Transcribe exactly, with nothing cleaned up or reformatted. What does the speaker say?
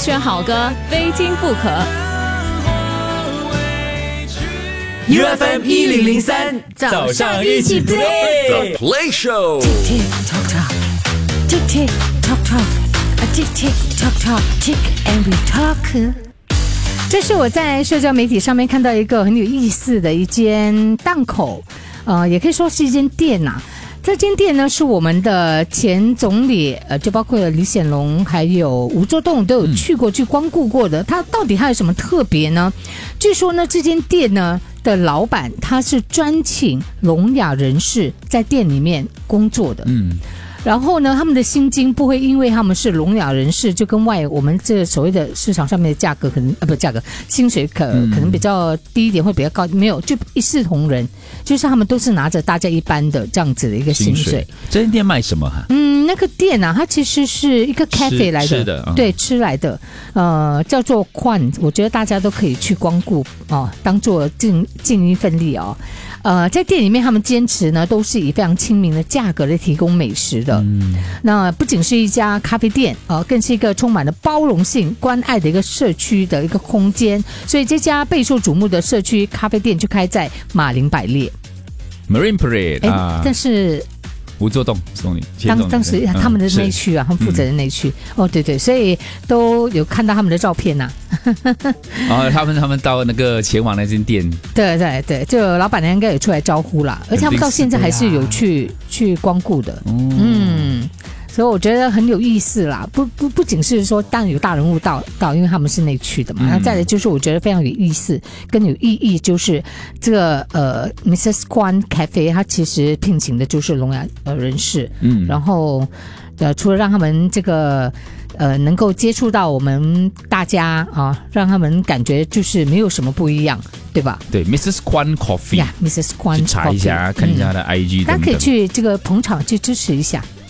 选好歌，非听不可。 U F M 一零零三， 早上一起 play The Play Show。 Tick tock tock, tick tick tock tock, tick tick tock tock, tick and we talk。这是我在社交媒体上面看到一个很有意思的一间档口，呃，也可以说是一间店呐、啊。这间店呢是我们的前总理，呃，就包括李显龙还有吴作栋都有去过、去光顾过的。它到底它有什么特别呢？据说呢，这间店呢的老板他是专请聋哑人士在店里面工作的。嗯。然后呢，他们的薪金不会因为他们是聋哑人士，就跟外我们这所谓的市场上面的价格可能呃不价格薪水可、嗯、可能比较低一点，会比较高，没有就一视同仁，就是他们都是拿着大家一般的这样子的一个薪水。薪水这间店卖什么哈？ 嗯，那个店啊，它其实是一个 cafe 来的， 吃的、嗯、 对，吃来的，呃，叫做宽，我觉得大家都可以去光顾哦，当做尽尽一份力哦。呃，在店里面，他们坚持呢，都是以非常亲民的价格来提供美食的。嗯，那不仅是一家咖啡店，呃，更是一个充满了包容性、关爱的一个社区的一个空间。所以这家备受瞩目的社区咖啡店就开在马林百列 Marine Parade 啊， 但是。 吴作栋总理， 当当时他们的内区啊，嗯、他们负责的内区、嗯、哦，对对，所以都有看到他们的照片呐、 啊。哦，他们他们到那个前往那间店， 对对对，就老板娘应该有出来招呼啦，而且他们到现在还是有去、啊、去光顾的，嗯。嗯所以我觉得很有意思啦，不不不仅是说当然有大人物到到，因为他们是内区的嘛，然后、嗯、再来就是我觉得非常有意思，更有意义就是这个呃 Missus Kwan Cafe 它其实聘请的就是聋哑呃人士，嗯，然后呃除了让他们这个呃能够接触到我们大家啊，让他们感觉就是没有什么不一样。对吧？ 对 ，Missus Kwan Coffee， 呀 ，Missus Kwan， 去查一下，看一下他的 I G 等等， 大家可以去这个捧场去支持一下。